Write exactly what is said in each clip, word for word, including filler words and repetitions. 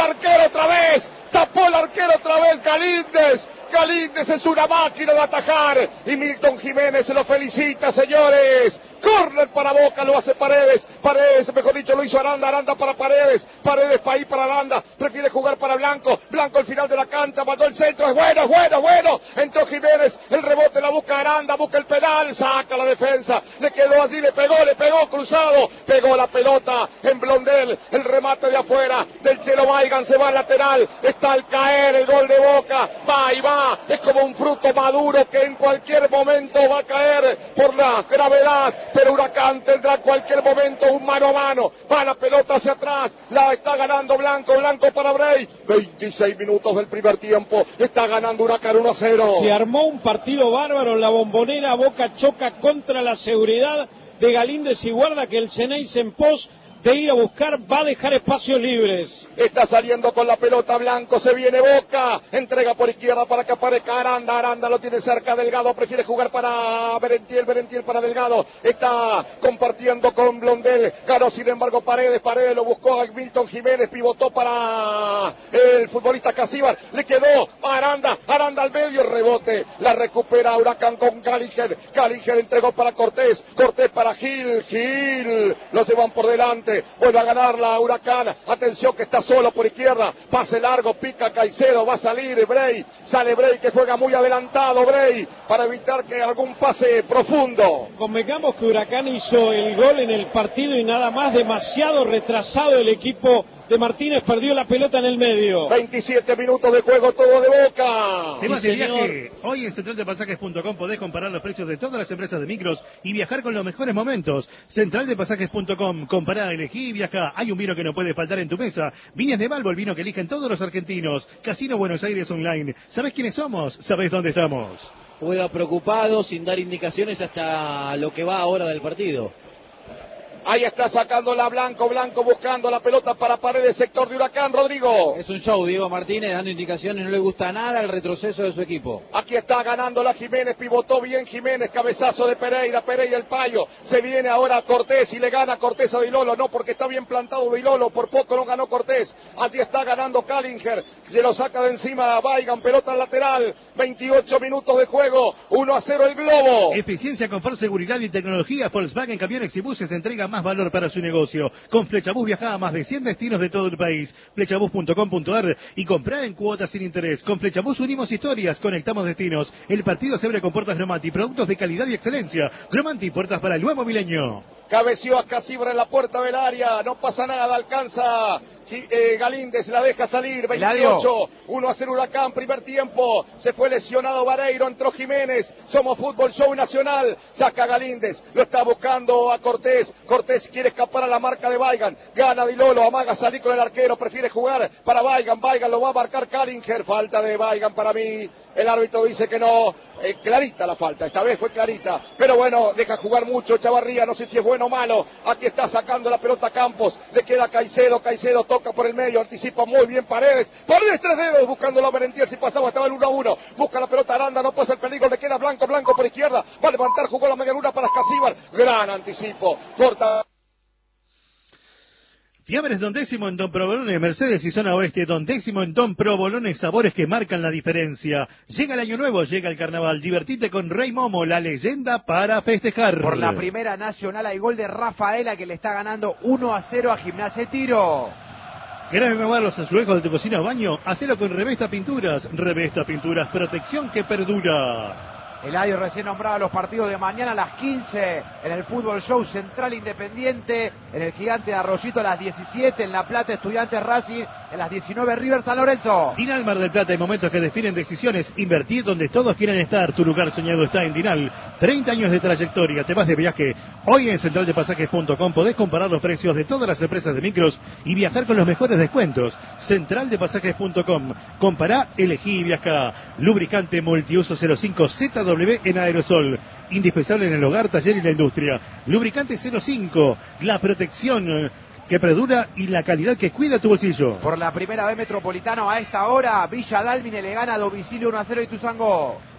arquero otra vez, tapó el arquero otra vez Galíndez. Galíndez es una máquina de atajar y Milton Jiménez se lo felicita, señores. Córner para Boca, lo hace Paredes, Paredes, mejor dicho, lo hizo Aranda, Aranda para Paredes, Paredes para ahí para Aranda, prefiere jugar para Blanco, Blanco al final de la cancha, mandó el centro, es bueno, es bueno, bueno, entró Jiménez, el rebote la busca Aranda, busca el penal, saca la defensa, le quedó allí, le pegó, le pegó cruzado, pegó la pelota en Blondel, el remate de afuera, del Chelo Weigand, se va al lateral, está al caer el gol de Boca, va y va, es como un fruto maduro que en cualquier momento va a caer por la gravedad, pero Huracán tendrá en cualquier momento un mano a mano, va la pelota hacia atrás, la está ganando Blanco, Blanco para Bray, veintiséis minutos del primer tiempo, está ganando Huracán uno a cero. Se armó un partido bárbaro en la Bombonera, Boca choca contra la seguridad de Galíndez y guarda que el Ceneice en pos de ir a buscar va a dejar espacios libres. Está saliendo con la pelota Blanco, se viene Boca, entrega por izquierda para que aparezca Aranda, Aranda lo tiene cerca, Delgado prefiere jugar para Berentiel, Berentiel para Delgado, está compartiendo con Blondel, ganó sin embargo Paredes, Paredes lo buscó a Milton Jiménez, pivotó para el futbolista Casíbar, le quedó a Aranda, Aranda al medio, rebote, la recupera Huracán con Calinger, Calinger entregó para Cortés, Cortés para Gil, Gil, lo llevan por delante, vuelve a ganar la Huracán, atención que está solo por izquierda, pase largo, pica Caicedo, va a salir Bray, sale Bray que juega muy adelantado Bray, para evitar que algún pase profundo. Convengamos que Huracán hizo el gol en el partido y nada más, demasiado retrasado el equipo de Martínez, perdió la pelota en el medio. veintisiete minutos de juego, todo de Boca. Temas sí, de viaje. Hoy en central de pasajes punto com podés comparar los precios de todas las empresas de micros y viajar con los mejores momentos. central de pasajes punto com, compará, elegí y viaja. Hay un vino que no puede faltar en tu mesa. Viñas de Balbo, el vino que eligen todos los argentinos. Casino Buenos Aires Online. ¿Sabés quiénes somos? ¿Sabés dónde estamos? Juega preocupado, sin dar indicaciones hasta lo que va ahora del partido. Ahí está sacándola Blanco, Blanco buscando la pelota para Paredes, sector de Huracán, Rodrigo. Es un show, Diego Martínez dando indicaciones, no le gusta nada el retroceso de su equipo. Aquí está ganando la Jiménez, pivotó bien Jiménez, cabezazo de Pereira, Pereira el payo, se viene ahora Cortés y le gana Cortés a Dilolo, no porque está bien plantado Dilolo, por poco no ganó Cortés, allí está ganando Calinger, se lo saca de encima a Weigand, pelota al lateral, veintiocho minutos de juego, uno a cero el Globo. Eficiencia, confort, seguridad y tecnología, Volkswagen Camiones y Buses entrega más valor para su negocio. Con Flechabús viaja a más de cien destinos de todo el país. Flechabús punto com punto ar y comprar en cuotas sin interés. Con Flechabús unimos historias, conectamos destinos. El partido se abre con puertas Gromanti, productos de calidad y excelencia. Gromanti, puertas para el nuevo milenio. Cabeció a Casibra en la puerta del área, no pasa nada, alcanza eh, Galíndez, la deja salir, veintiocho, uno a cero Huracán, primer tiempo, se fue lesionado Vareiro, entró Jiménez, somos Fútbol Show Nacional, saca Galíndez, lo está buscando a Cortés, Cortés quiere escapar a la marca de Weigand, gana Dilolo, amaga salir con el arquero, prefiere jugar para Weigand, Weigand lo va a marcar Calinger, falta de Weigand para mí, el árbitro dice que no, eh, clarita la falta, esta vez fue clarita, pero bueno, deja jugar mucho Chavarría, no sé si es bueno o malo, aquí está sacando la pelota Campos, le queda Caicedo, Caicedo toca por el medio, anticipa muy bien Paredes, Paredes tres dedos, buscando a Berentiel, si pasaba estaba el uno a uno, busca la pelota Aranda, no pasa el peligro, le queda Blanco, Blanco por izquierda, va a levantar, jugó la media luna para Casíbar, gran anticipo, corta. Fiambres Don Décimo en Don Provolone, Mercedes y Zona Oeste, Don Décimo en Don Provolone, sabores que marcan la diferencia. Llega el año nuevo, llega el carnaval, divertite con Rey Momo, la leyenda para festejar. Por la primera nacional hay gol de Rafaela que le está ganando uno a cero a Gimnasia Tiro. ¿Querés renovar los azulejos de tu cocina o baño? Hacelo con Revesta Pinturas. Revesta Pinturas, protección que perdura. Eladio recién nombrado los partidos de mañana a las quince en el Fútbol Show Central Independiente, en el Gigante de Arroyito a las diecisiete, en La Plata Estudiantes Racing, en las diecinueve River San Lorenzo. Dinal Mar del Plata, hay momentos que definen decisiones, invertir donde todos quieren estar, tu lugar soñado está en Dinal, treinta años de trayectoria, te vas de viaje, hoy en central de pasajes punto com podés comparar los precios de todas las empresas de micros y viajar con los mejores descuentos, central de pasajes punto com, compará, elegí y viaja, lubricante multiuso cero cinco Z W en aerosol, indispensable en el hogar, taller y la industria. Lubricante cero cinco, la protección que perdura y la calidad que cuida tu bolsillo. Por la primera vez Metropolitano a esta hora, Villa Dálmine le gana a domicilio uno a cero a Ituzaingó.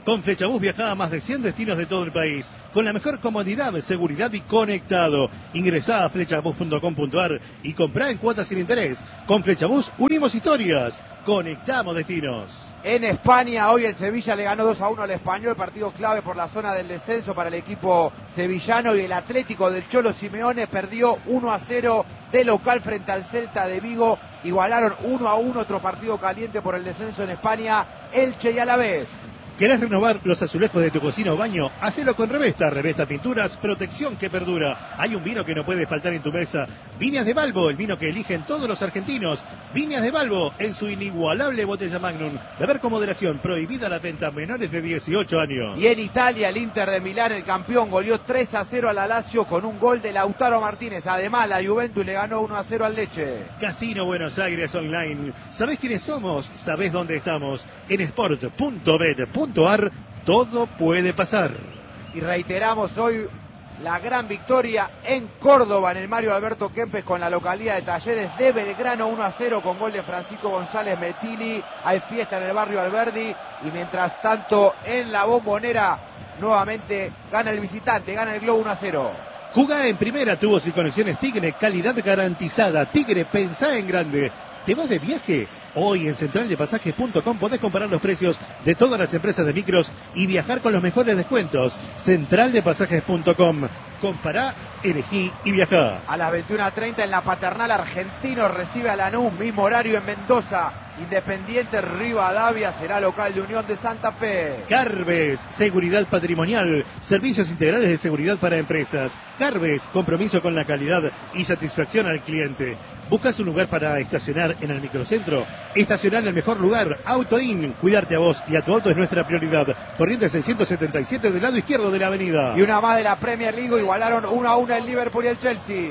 Con Flechabús viaja a más de cien destinos de todo el país, con la mejor comodidad, seguridad y conectado. Ingresá a flechabús punto com punto ar y comprá en cuotas sin interés. Con Flechabús unimos historias, conectamos destinos. En España, hoy el Sevilla le ganó dos a uno al Español, partido clave por la zona del descenso para el equipo sevillano, y el Atlético del Cholo Simeone perdió uno a cero de local frente al Celta de Vigo. Igualaron uno a uno, otro partido caliente por el descenso en España, Elche y Alavés. ¿Querés renovar los azulejos de tu cocina o baño? Hacelo con Revesta. Revesta Pinturas, protección que perdura. Hay un vino que no puede faltar en tu mesa. Viñas de Balbo, el vino que eligen todos los argentinos. Viñas de Balbo, en su inigualable botella Magnum. Beber con moderación, prohibida la venta a menores de dieciocho años. Y en Italia, el Inter de Milán, el campeón, goleó tres a cero a la Lazio con un gol de Lautaro Martínez. Además, la Juventus le ganó uno a cero al Lecce. Casino Buenos Aires Online. ¿Sabés quiénes somos? ¿Sabés dónde estamos? En sport punto bet punto ar todo puede pasar. Y reiteramos hoy la gran victoria en Córdoba en el Mario Alberto Kempes con la localidad de Talleres de Belgrano, uno a cero con gol de Francisco González Metilli. Hay fiesta en el barrio Alberdi, y mientras tanto en la Bombonera nuevamente gana el visitante, gana el Globo uno a cero. Jugá en primera, tubos y conexiones Tigre, calidad garantizada. Tigre, pensá en grande. ¿Te vas de viaje? Hoy en central de pasajes punto com podés comparar los precios de todas las empresas de micros y viajar con los mejores descuentos. central de pasajes punto com. Compará, elegí y viajá. A las veintiuna treinta en la Paternal, Argentino recibe a Lanús, mismo horario en Mendoza. Independiente Rivadavia será local de Unión de Santa Fe. Carves, seguridad patrimonial, servicios integrales de seguridad para empresas. Carves, compromiso con la calidad y satisfacción al cliente. ¿Buscas un lugar para estacionar en el microcentro? Estacionar en el mejor lugar, AutoIn. Cuidarte a vos y a tu auto es nuestra prioridad. Corriente seiscientos setenta y siete del lado izquierdo de la avenida. Y una más de la Premier League, igualaron uno a uno el Liverpool y el Chelsea.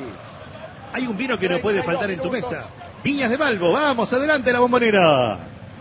Hay un vino que no puede faltar en tu mesa. Viñas de Balbo, vamos adelante la Bombonera.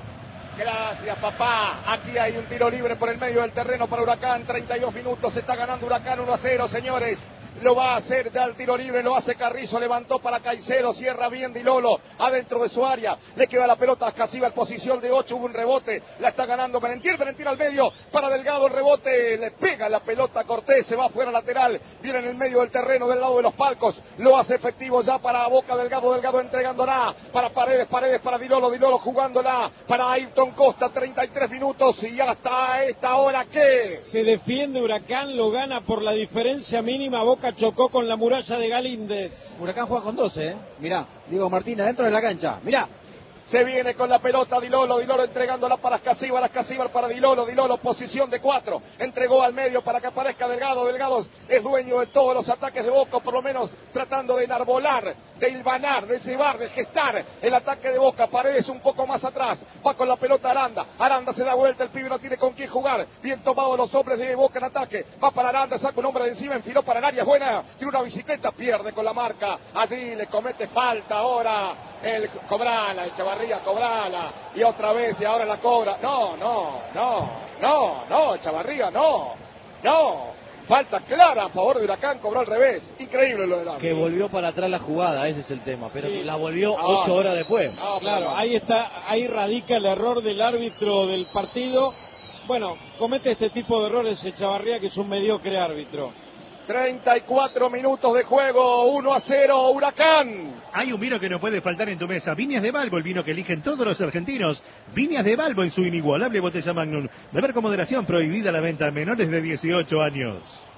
Gracias, papá. Aquí hay un tiro libre por el medio del terreno para Huracán. treinta y dos minutos, se está ganando Huracán uno a cero, señores. Lo va a hacer ya el tiro libre, lo hace Carrizo, levantó para Caicedo, cierra bien Di Lolo, adentro de su área, le queda la pelota a Casiva en posición de ocho, hubo un rebote, la está ganando Merentiel, Merentiel al medio, para Delgado el rebote, le pega la pelota a Cortés, se va fuera lateral, viene en el medio del terreno del lado de los palcos, lo hace efectivo ya para Boca, Delgado, Delgado entregándola, para Paredes, Paredes para Di Lolo, Di Lolo jugándola, para Ayrton Costa, treinta y tres minutos, y hasta esta hora, ¿qué? Se defiende Huracán, lo gana por la diferencia mínima. Boca chocó con la muralla de Galíndez. Huracán juega con doce, ¿eh? Mirá, Diego Martínez dentro de la cancha, mirá. Se viene con la pelota Di Lolo, Di Lolo entregándola para Casíbar, Casíbar para Di Lolo, Di Lolo posición de cuatro, entregó al medio para que aparezca Delgado, Delgado es dueño de todos los ataques de Boca, por lo menos tratando de enarbolar, de hilvanar, de llevar, de gestar el ataque de Boca. Paredes un poco más atrás, va con la pelota Aranda, Aranda se da vuelta, el pibe no tiene con quién jugar, bien tomado los hombres de Boca en ataque, va para Aranda, saca un hombre de encima, enfiló para el área, buena, tiene una bicicleta, pierde con la marca, allí le comete falta ahora, el cobrala, el Chavarría, cobrala, y otra vez, y ahora la cobra, no, no, no, no, no, Chavarría, no, no, falta clara a favor de Huracán, cobró al revés, increíble lo del árbitro. Que volvió para atrás la jugada, ese es el tema, pero Sí. la volvió No, ocho horas después. No, Claro, no. ahí está, ahí radica el error del árbitro del partido. Bueno, comete este tipo de errores Echavarría, que es un mediocre árbitro. treinta y cuatro minutos de juego, uno a cero, Huracán. Hay un vino que no puede faltar en tu mesa. Viñas de Balbo, el vino que eligen todos los argentinos. Viñas de Balbo en su inigualable botella Magnum. Beber con moderación, prohibida la venta a menores de dieciocho años.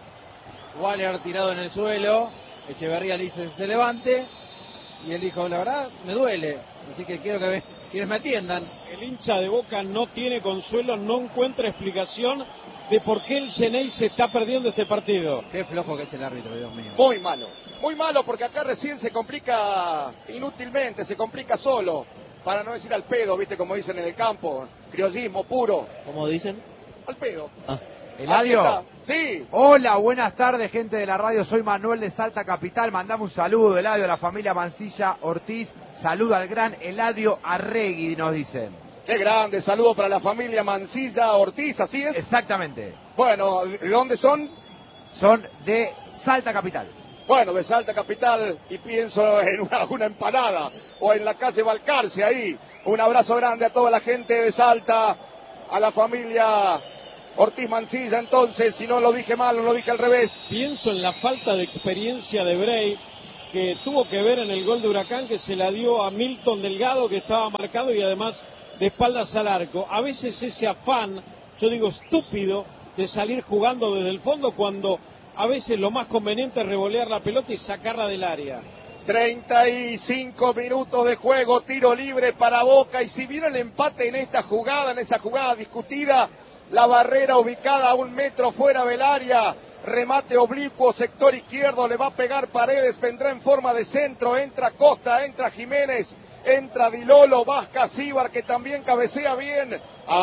Waller tirado en el suelo, Echeverría le dice se levante, y él dijo, la verdad, me duele, así que quiero que me, quienes me atiendan. El hincha de Boca no tiene consuelo, no encuentra explicación de por qué el Xeneize se está perdiendo este partido. Qué flojo que es el árbitro, Dios mío. Muy malo, muy malo, porque acá recién se complica inútilmente, se complica solo, para no decir al pedo, viste como dicen en el campo, criollismo puro, ¿Cómo dicen? al pedo. Ah. Eladio. Sí. Hola, buenas tardes, gente de la radio. Soy Manuel de Salta Capital. Mandame un saludo, Eladio, a la familia Mancilla Ortiz. Saludo al gran Eladio Arregui, nos dicen. Qué grande, saludo para la familia Mancilla Ortiz, ¿así es? Exactamente. Bueno, ¿de dónde son? Son de Salta Capital. Bueno, de Salta Capital, y pienso en una, una empanada, o en la calle Balcarce ahí. Un abrazo grande a toda la gente de Salta, a la familia Ortiz Mancilla entonces, si no lo dije mal o lo dije al revés. Pienso en la falta de experiencia de Bray, que tuvo que ver en el gol de Huracán, que se la dio a Milton Delgado, que estaba marcado y además de espaldas al arco. A veces ese afán, yo digo estúpido, de salir jugando desde el fondo, cuando a veces lo más conveniente es revolear la pelota y sacarla del área. treinta y cinco minutos de juego, tiro libre para Boca, y si viene el empate en esta jugada, en esa jugada discutida, la barrera ubicada a un metro fuera del área, remate oblicuo, sector izquierdo, le va a pegar Paredes, vendrá en forma de centro, entra Costa, entra Jiménez, entra Di Lolo, Vasca Cibar, que también cabecea bien.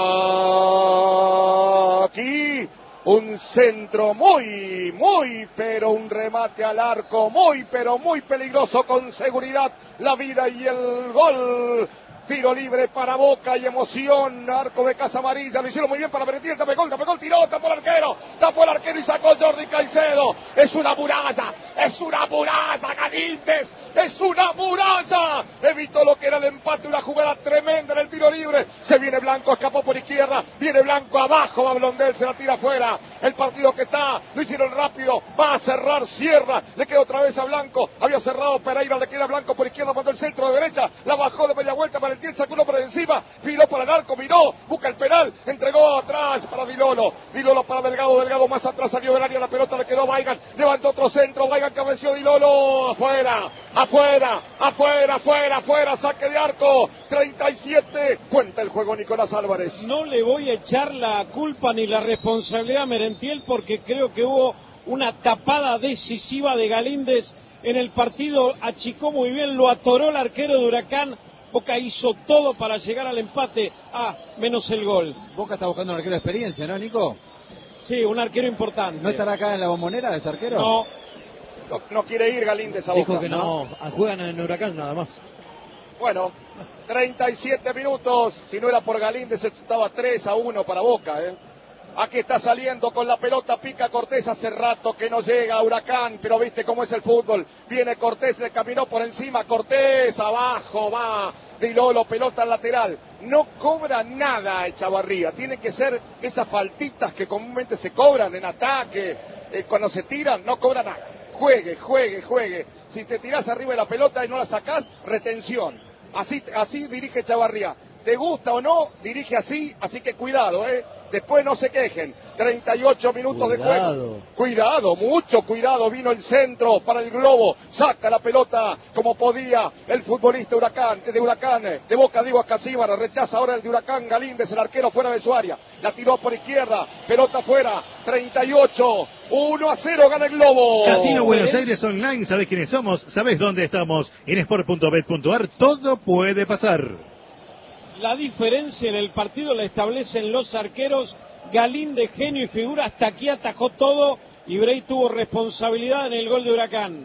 Aquí un centro muy, muy, pero un remate al arco, muy, pero muy peligroso, con seguridad, la vida y el gol. Tiro libre para Boca y emoción, arco de Casa Amarilla, lo hicieron muy bien para Merentiel, tapó el gol, tapó el gol, tiró, tapó el arquero, tapó el arquero y sacó Jordi Caicedo. Es una muralla, es una muralla, Galíndez, es una muralla. Evitó lo que era el empate, una jugada tremenda en el tiro libre. Se viene Blanco, escapó por izquierda, viene Blanco abajo, va Blondel, se la tira afuera. El partido que está, lo hicieron rápido, va a cerrar, cierra, le queda otra vez a Blanco, había cerrado Pereira, le queda Blanco por izquierda, mandó el centro de derecha, la bajó de media vuelta para el Tiel, sacó uno por encima, viró para el arco, miró, busca el penal, entregó atrás para Di Lolo, Di Lolo para Delgado, Delgado más atrás, salió del área, la pelota le quedó Weigand, levantó otro centro, Weigand cabeció Di Lolo, afuera, afuera, afuera, afuera, afuera, saque de arco, treinta y siete, cuenta el juego Nicolás Álvarez. No le voy a echar la culpa ni la responsabilidad a Merentiel, porque creo que hubo una tapada decisiva de Galíndez en el partido, achicó muy bien, lo atoró el arquero de Huracán. Boca hizo todo para llegar al empate, ah, menos el gol. Boca está buscando un arquero de experiencia, ¿no, Nico? Sí, un arquero importante. ¿No estará acá en la Bombonera ese arquero? No. No, no quiere ir Galíndez a Boca. Dijo que no, no, juegan en Huracán nada más. Bueno, treinta y siete minutos, si no era por Galíndez estaba tres a uno para Boca, ¿eh? Aquí está saliendo con la pelota, pica Cortés, hace rato que no llega a Huracán, pero viste cómo es el fútbol. Viene Cortés, le caminó por encima, Cortés, abajo, va, Di Lolo, pelota al lateral. No cobra nada Echavarría, tiene que ser esas faltitas que comúnmente se cobran en ataque, eh, cuando se tiran, no cobra nada. Juegue, juegue, juegue. Si te tirás arriba de la pelota y no la sacás, retención. Así, así dirige Echavarría. ¿Te gusta o no? Dirige así, así que cuidado, ¿eh? Después no se quejen. treinta y ocho minutos cuidado. de juego. Cuidado, mucho cuidado. Vino el centro para el globo. Saca la pelota como podía el futbolista Huracán, de Huracán, de Boca digo a Casíbara. Rechaza ahora el de Huracán Galíndez, el arquero fuera de su área. La tiró por izquierda, pelota fuera. treinta y ocho, uno a cero gana el globo. Casino Buenos Aires Online, ¿sabés quiénes somos? ¿Sabés dónde estamos? En sport punto bet punto ar todo puede pasar. La diferencia en el partido la establecen los arqueros. Galíndez, genio y figura, hasta aquí atajó todo y Bray tuvo responsabilidad en el gol de Huracán.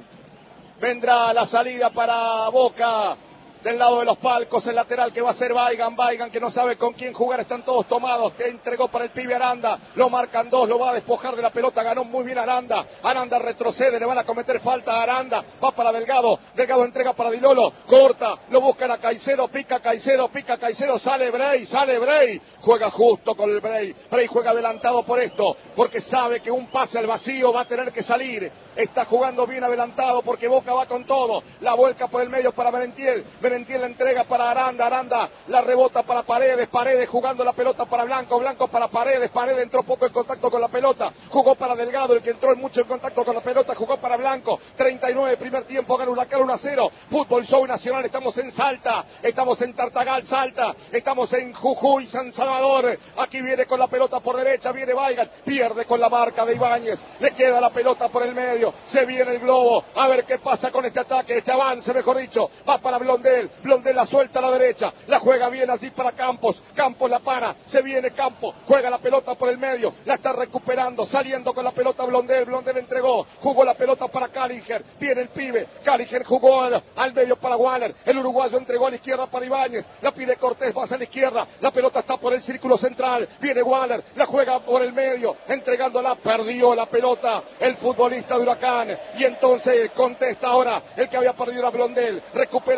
Vendrá la salida para Boca. Del lado de los palcos, el lateral que va a ser Weigand, Weigand que no sabe con quién jugar, están todos tomados, que entregó para el pibe Aranda, lo marcan dos, lo va a despojar de la pelota, ganó muy bien Aranda, Aranda retrocede, le van a cometer falta a Aranda, va para Delgado, Delgado entrega para Di Lolo, corta, lo buscan a Caicedo, pica Caicedo, pica Caicedo, sale Bray, sale Bray, juega justo con el Bray, Bray juega adelantado por esto, porque sabe que un pase al vacío va a tener que salir, está jugando bien adelantado porque Boca va con todo, la vuelca por el medio para Merentiel, Merentiel la entrega para Aranda, Aranda la rebota para Paredes, Paredes jugando la pelota para Blanco, Blanco para Paredes, Paredes entró poco en contacto con la pelota, jugó para Delgado, el que entró mucho en contacto con la pelota, jugó para Blanco, treinta y nueve, primer tiempo, gana Huracán uno a cero, Fútbol Show Nacional, estamos en Salta, estamos en Tartagal, Salta, estamos en Jujuy, San Salvador, aquí viene con la pelota por derecha, viene Weigand, pierde con la marca de Ibáñez, le queda la pelota por el medio, se viene el globo, a ver qué pasa con este ataque, este avance mejor dicho, va para Blondel, Blondel la suelta a la derecha, la juega bien así para Campos, Campos la para, se viene Campos, juega la pelota por el medio, la está recuperando, saliendo con la pelota Blondel, Blondel entregó, jugó la pelota para Calinger, viene el pibe, Calinger jugó al, al medio para Waller, el uruguayo entregó a la izquierda para Ibáñez, la pide Cortés, va hacia la izquierda, la pelota está por el círculo central, viene Waller, la juega por el medio, entregándola, perdió la pelota, el futbolista de Huracán, y entonces contesta ahora el que había perdido a Blondel, recupera Casíbar,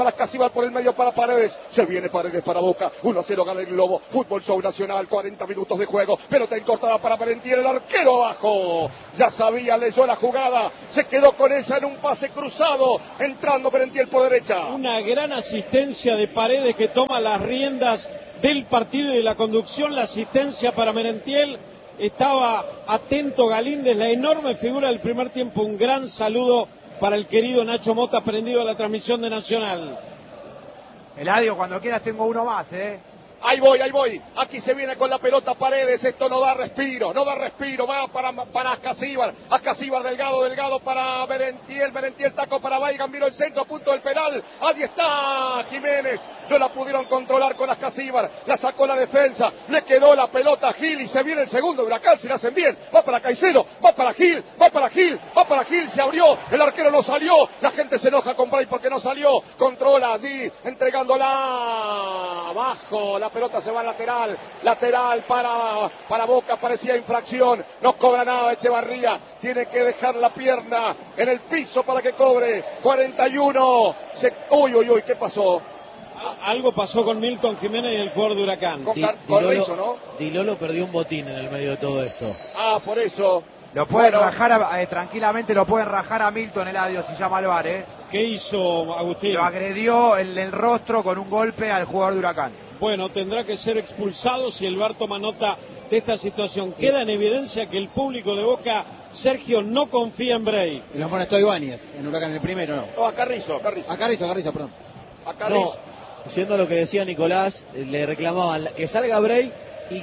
Ascasíbar, Ascasíbar por el medio para Paredes. Se viene Paredes para Boca. uno a cero gana el Globo. Fútbol Show Nacional, cuarenta minutos de juego. Pelota encortada para Merentiel, el arquero abajo. Ya sabía, leyó la jugada. Se quedó con esa en un pase cruzado. Entrando Merentiel por derecha. Una gran asistencia de Paredes que toma las riendas del partido y de la conducción. La asistencia para Merentiel. Estaba atento Galíndez, la enorme figura del primer tiempo. Un gran saludo para el querido Nacho Mota, prendido a la transmisión de Nacional. Eladio, cuando quieras tengo uno más, ¿eh? Ahí voy, ahí voy. Aquí se viene con la pelota Paredes. Esto no da respiro, no da respiro. Va para, para Ascasíbar. Ascasíbar, Delgado, Delgado para Merentiel. Merentiel, taco para Weigand. Vino el centro, a punto del penal. Ahí está Jiménez. No la pudieron controlar con Ascasíbar. La sacó la defensa. Le quedó la pelota a Gil y se viene el segundo Huracán. Si la hacen bien. Va para Caicedo. Va para Gil. Va para Gil. Va para Gil. Se abrió. El arquero no salió. La gente se enoja con Bray porque no salió. Controla allí. Entregándola abajo. La pelota se va al lateral, lateral para, para Boca, parecía infracción, no cobra nada Echevarría, tiene que dejar la pierna en el piso para que cobre, cuarenta y uno, se, uy, uy, uy, ¿qué pasó? Algo pasó con Milton Jiménez y el jugador de Huracán. Con, Di, con Di Rizzo, Lolo, ¿no? Di Lolo perdió un botín en el medio de todo esto. Ah, por eso. Lo pueden Bueno. rajar, a- eh, tranquilamente lo pueden rajar a Milton, Eladio, si llama al bar, ¿eh? ¿Qué hizo Agustín? Lo agredió en el rostro con un golpe al jugador de Huracán. Bueno, tendrá que ser expulsado si el V A R toma nota de esta situación. Queda en evidencia que el público de Boca, Sergio, no confía en Bray. Y lo amonestó Ibáñez en Huracán, el primero, ¿no? No, a Carrizo, Carrizo. A Carrizo, a Carrizo, perdón. A Carrizo. No, yendo a lo que decía Nicolás, le reclamaban que salga Bray y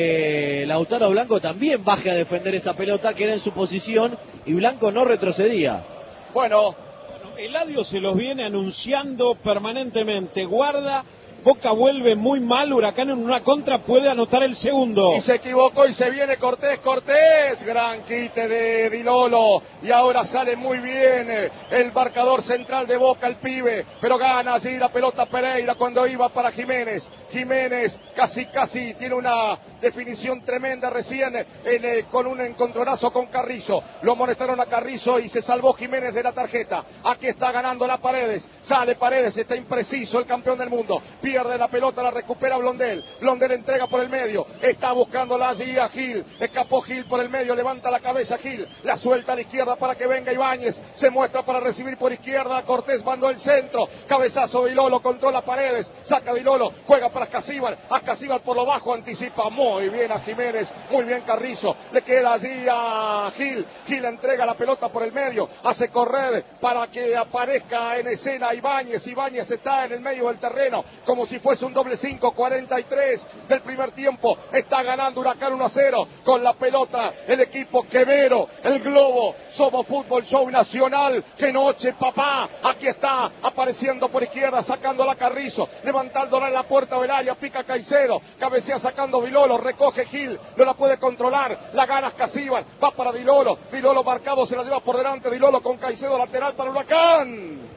que Lautaro Blanco también baje a defender esa pelota que era en su posición y Blanco no retrocedía. Bueno, Eladio se los viene anunciando permanentemente. Guarda, Boca vuelve muy mal, Huracán en una contra puede anotar el segundo. y se equivocó y se viene Cortés, Cortés, gran quite de Di Lolo, y ahora sale muy bien eh, el marcador central de Boca, el pibe, pero gana allí la pelota Pereira cuando iba para Jiménez, Jiménez casi casi tiene una definición tremenda recién eh, en, eh, con un encontronazo con Carrizo, lo amonestaron a Carrizo y se salvó Jiménez de la tarjeta, aquí está ganando la Paredes, sale Paredes, está impreciso el campeón del mundo, pierde la pelota, la recupera Blondel, Blondel entrega por el medio, está buscándola allí a Gil, escapó Gil por el medio, levanta la cabeza Gil, la suelta a la izquierda para que venga Ibáñez, se muestra para recibir por izquierda, Cortés mandó el centro, cabezazo de Di Lolo, controla Paredes, saca Di Lolo, juega para Ascasíbar, Ascasíbar por lo bajo, anticipa muy bien a Jiménez, muy bien Carrizo, le queda allí a Gil, Gil entrega la pelota por el medio, hace correr para que aparezca en escena Ibáñez, Ibáñez está en el medio del terreno, como si fuese un doble cinco, cuarenta y tres del primer tiempo, está ganando Huracán uno a cero, con la pelota el equipo Quevedo, el Globo, somos Fútbol Show Nacional, qué noche papá, aquí está apareciendo por izquierda, sacándola a Carrizo, levantándola en la puerta del área, pica Caicedo, cabecea sacando Di Lolo, recoge Gil, no la puede controlar, la gana Ascasíbar, va para Di Lolo, Di Lolo marcado, se la lleva por delante, Di Lolo con Caicedo lateral para Huracán.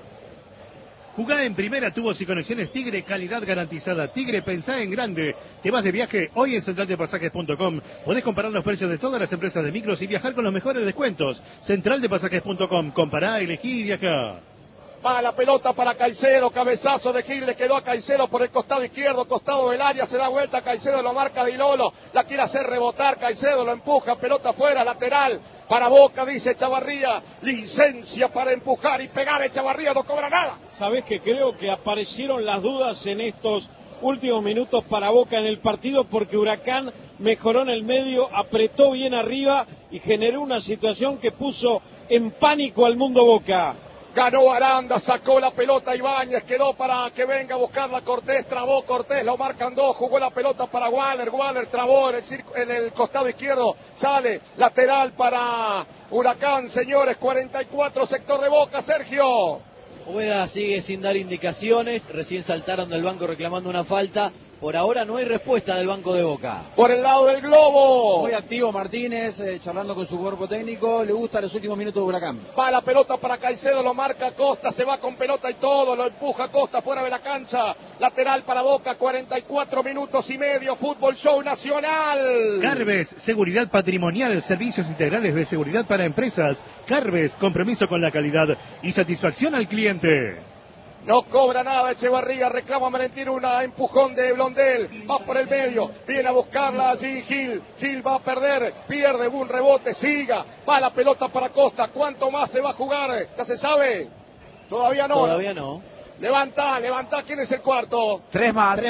Jugá en primera, tubos y conexiones Tigre, calidad garantizada. Tigre, pensá en grande. Te vas de viaje hoy en central de pasajes punto com. Podés comparar los precios de todas las empresas de micros y viajar con los mejores descuentos. central de pasajes punto com. Compará, elegí y viajá. Va la pelota para Caicedo, cabezazo de Gil, le quedó a Caicedo por el costado izquierdo, costado del área, se da vuelta Caicedo, lo marca Di Lolo, la quiere hacer rebotar, Caicedo lo empuja, pelota afuera, lateral, para Boca, dice Echavarría, licencia para empujar y pegar, Echavarría no cobra nada. Sabés que creo que aparecieron las dudas en estos últimos minutos para Boca en el partido porque Huracán mejoró en el medio, apretó bien arriba y generó una situación que puso en pánico al mundo Boca. Ganó Aranda, sacó la pelota Ibáñez, quedó para que venga a buscarla Cortés, trabó Cortés, lo marcan dos, jugó la pelota para Waller, Waller trabó en el, circo, en el costado izquierdo, sale lateral para Huracán, señores, cuarenta y cuatro, sector de Boca, Sergio. Ubeda sigue sin dar indicaciones, recién saltaron del banco reclamando una falta. Por ahora no hay respuesta del banco de Boca. Por el lado del globo. Muy activo Martínez, eh, charlando con su cuerpo técnico. Le gusta los últimos minutos de Huracán. Va la pelota para Caicedo, lo marca Costa, se va con pelota y todo, lo empuja Costa fuera de la cancha. Lateral para Boca, cuarenta y cuatro minutos y medio, Fútbol Show Nacional. Carves, seguridad patrimonial, servicios integrales de seguridad para empresas. Carves, compromiso con la calidad y satisfacción al cliente. No cobra nada Echevarría, reclama Valentín, una empujón de Blondel, va por el medio, viene a buscarla allí Gil, Gil va a perder, pierde un rebote, siga, va la pelota para Costa, ¿cuánto más se va a jugar? ¿Ya se sabe? Todavía no. Todavía no. Levanta, levanta, ¿quién es el cuarto? Tres más.